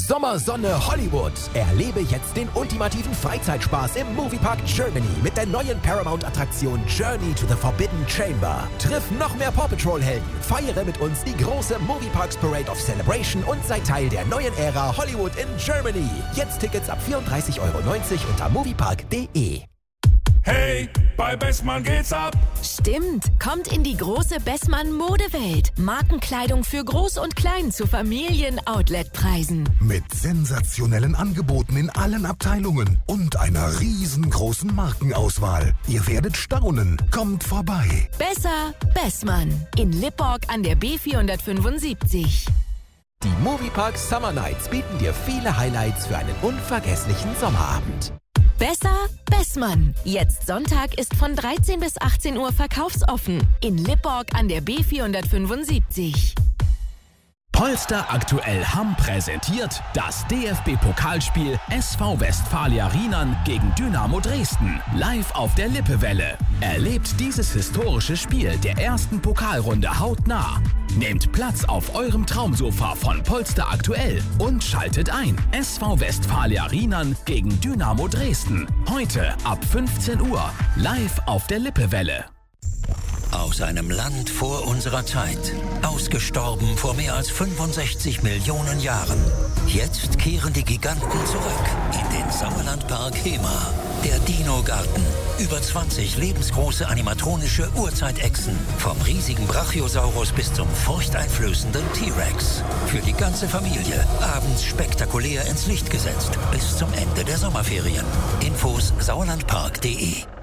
Sommersonne Hollywood. Erlebe jetzt den ultimativen Freizeitspaß im Moviepark Germany mit der neuen Paramount-Attraktion Journey to the Forbidden Chamber. Triff noch mehr Paw Patrol-Helden, feiere mit uns die große Movieparks Parade of Celebration und sei Teil der neuen Ära Hollywood in Germany. Jetzt Tickets ab 34,90 € unter moviepark.de. Hey, bei Bessmann geht's ab. Stimmt, kommt in die große Bessmann-Modewelt. Markenkleidung für Groß und Klein zu Familien-Outlet-Preisen. Mit sensationellen Angeboten in allen Abteilungen und einer riesengroßen Markenauswahl. Ihr werdet staunen. Kommt vorbei. Besser Bessmann. In Lipborg an der B475. Die Moviepark Summer Nights bieten dir viele Highlights für einen unvergesslichen Sommerabend. Besser Bessmann. Jetzt Sonntag ist von 13 bis 18 Uhr verkaufsoffen. In Lipborg an der B475. Polster aktuell Hamm präsentiert das DFB-Pokalspiel SV Westfalia Rheinland gegen Dynamo Dresden. Live auf der Lippewelle. Erlebt dieses historische Spiel der ersten Pokalrunde hautnah. Nehmt Platz auf eurem Traumsofa von Polster aktuell und schaltet ein. SV Westfalia Rheinland gegen Dynamo Dresden. Heute ab 15 Uhr. Live auf der Lippewelle. Aus einem Land vor unserer Zeit. Ausgestorben vor mehr als 65 Millionen Jahren. Jetzt kehren die Giganten zurück in den Sauerlandpark Hema. Der Dino-Garten. Über 20 lebensgroße animatronische Urzeitechsen. Vom riesigen Brachiosaurus bis zum furchteinflößenden T-Rex. Für die ganze Familie. Abends spektakulär ins Licht gesetzt. Bis zum Ende der Sommerferien. Infos sauerlandpark.de